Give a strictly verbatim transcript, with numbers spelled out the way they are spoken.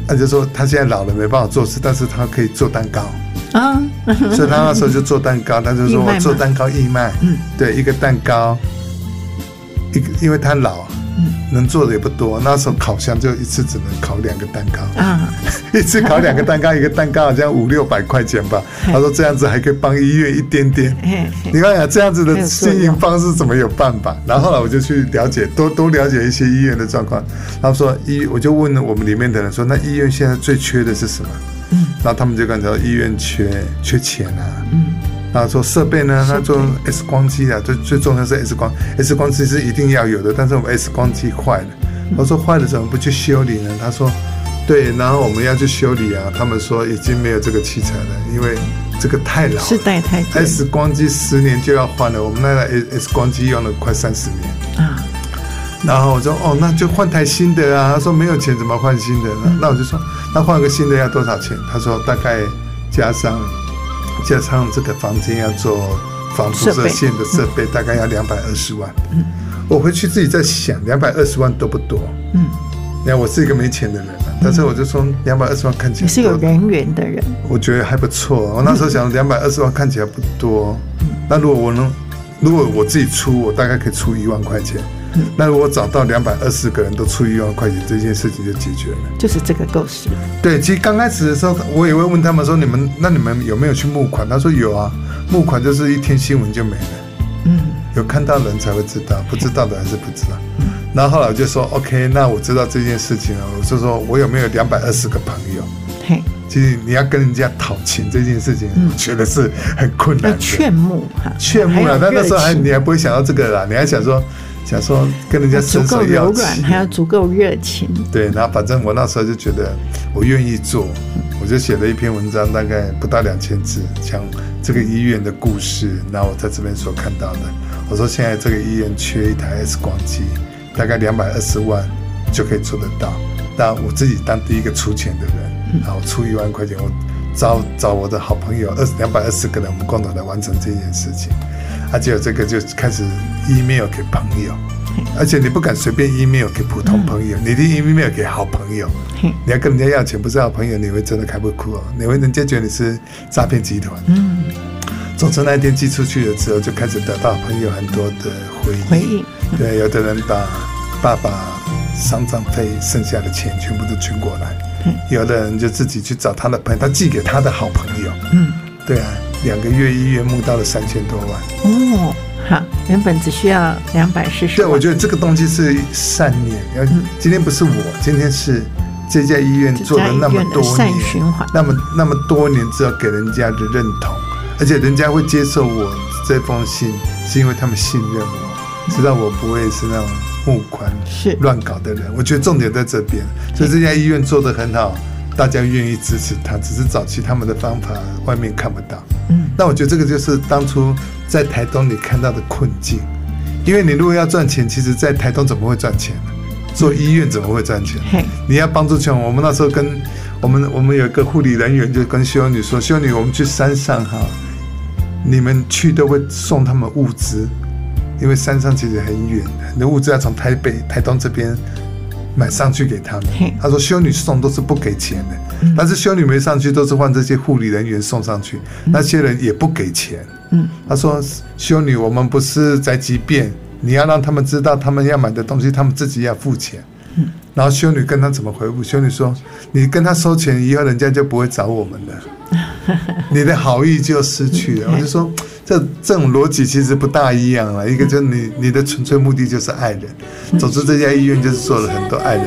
他就说他现在老了没办法做事，但是他可以做蛋糕啊，所以他那时候就做蛋糕，他就说我做蛋糕义卖，嗯，对，一个蛋糕，一个因为他老，嗯，能做的也不多，那时候烤箱就一次只能烤两个蛋糕啊，一次烤两个蛋糕，一个蛋糕好像五六百块钱吧。他说这样子还可以帮医院一点点，你看呀，这样子的经营方式怎么有办法？然后后来我就去了解，多多了解一些医院的状况。他说医，我就问我们里面的人说，那医院现在最缺的是什么？嗯，然后他们就跟我说医院缺缺钱啊，嗯，然后说设备呢，他做 X 光机啊，最最重要是 X 光 ，X 光机是一定要有的，但是我们 X 光机坏了，我说坏了怎么不去修理呢？他说对，然后我们要去修理啊，他们说已经没有这个器材了，因为这个太老了， 世代太久 ，X 光机十年就要换了，我们那台 X 光机用了快三十年啊。然后我说哦，那就换台新的啊。他说没有钱怎么换新的呢？嗯、那我就说那换个新的要多少钱？他说大概加上加上这个房间要做防辐射线的设备，大概要两百二十万。嗯，我回去自己在想，两百二十万多不多？嗯，你看我是一个没钱的人、啊，但是我就说两百二十万看起来你是有人缘的人， 我觉得还不错。我那时候想两百二十万看起来不多，嗯、那如果我能，如果我自己出，我大概可以出一万块钱。那如果找到两百二十个人都出一万块钱，这件事情就解决了， 就是这个构思。 对，其实刚开始的时候，我也会问他们说：“你们那你们有没有去募款？”他说：“有啊，募款就是一天新闻就没了。”嗯，有看到的人才会知道，不知道的还是不知道。嗯、然后后来我就说 ：“OK， 那我知道这件事情了。”我就说：“我有没有两百二十个朋友？”嘿，其实你要跟人家讨钱这件事情，我觉得是很困难的。 要劝募哈， 劝募了，但那时候还你还不会想到这个啦，你还想说。想说跟人家伸手要钱， 还要足够热情。 对，然后反正我那时候就觉得我愿意做，我就写了一篇文章，大概不到两千字，讲这个医院的故事，然后我在这边所看到的。我说现在这个医院缺一台 X 光机，大概两百二十万就可以做得到。但我自己当第一个出钱的人，然后出一万块钱，我找找我的好朋友二两百二十个人，我们共同来完成这件事情。而且有这个就开始 email 给朋友，而且你不敢随便 email 给普通朋友，你一定 email 给好朋友。你要跟人家要钱，不是好朋友，你会真的开不哭哦，你会人家觉得你是诈骗集团。嗯，总之那一天寄出去的时候，就开始得到朋友很多的回应。回应，对，有的人把爸爸丧葬费剩下的钱全部都捐过来，有的人就自己去找他的朋友，他寄给他的好朋友。嗯，对啊。两个月医院募到了三千多万哦，好，原本只需要两百四十万。 对，我觉得这个东西是善念。嗯、今天不是我，今天是这家医院做了那么多年， 善循环， 那么那么多年之后给人家的认同，而且人家会接受我这封信，是因为他们信任我，知道我不会是那种募款乱搞的人。我觉得重点在这边，所以这家医院做得很好。大家愿意支持他，只是早期他们的方法外面看不到。嗯，那我觉得这个就是当初在台东你看到的困境，因为你如果要赚钱，其实在台东怎么会赚钱呢？做医院怎么会赚钱？嗯、你要帮助穷。我们那时候跟我们我们有一个护理人员就跟修女说：“修女，我们去山上哈，你们去都会送他们物资，因为山上其实很远的，你的物资要从台北、台东这边。”买上去给他们，他说修女送都是不给钱的，嗯、但是修女没上去都是换这些护理人员送上去，嗯、那些人也不给钱。嗯、他说修女，我们不是宅急便，你要让他们知道他们要买的东西，他们自己要付钱。嗯、然后修女跟他怎么回复？修女说：“你跟他收钱以后，人家就不会找我们了，你的好意就失去了。”我就说。这这种逻辑其实不大一样了，一个就是你你的纯粹目的就是爱人，总之这家医院就是做了很多爱人